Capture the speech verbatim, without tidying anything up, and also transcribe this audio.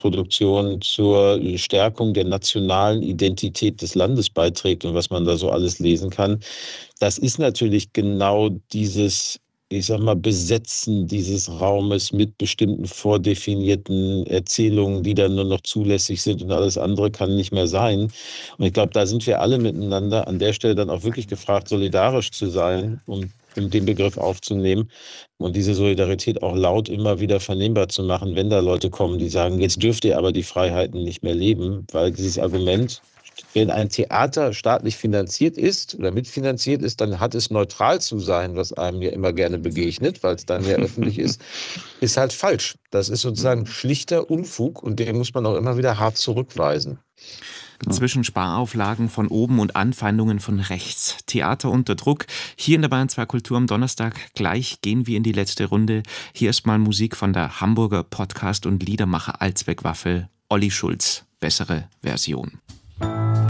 Produktion zur Stärkung der nationalen Identität des Landes beiträgt und was man da so alles lesen kann. Das ist natürlich genau dieses, ich sag mal, Besetzen dieses Raumes mit bestimmten vordefinierten Erzählungen, die dann nur noch zulässig sind und alles andere kann nicht mehr sein. Und ich glaube, da sind wir alle miteinander an der Stelle dann auch wirklich gefragt, solidarisch zu sein, um den Begriff aufzunehmen und diese Solidarität auch laut immer wieder vernehmbar zu machen, wenn da Leute kommen, die sagen, jetzt dürft ihr aber die Freiheiten nicht mehr leben, weil dieses Argument, wenn ein Theater staatlich finanziert ist oder mitfinanziert ist, dann hat es neutral zu sein, was einem ja immer gerne begegnet, weil es dann ja öffentlich ist, ist halt falsch. Das ist sozusagen schlichter Unfug und den muss man auch immer wieder hart zurückweisen. Zwischen Sparauflagen von oben und Anfeindungen von rechts. Theater unter Druck. Hier in der Bayern zwei Kultur am Donnerstag. Gleich gehen wir in die letzte Runde. Hier erstmal Musik von der Hamburger Podcast- und Liedermacher Allzweckwaffe Olli Schulz. Bessere Version.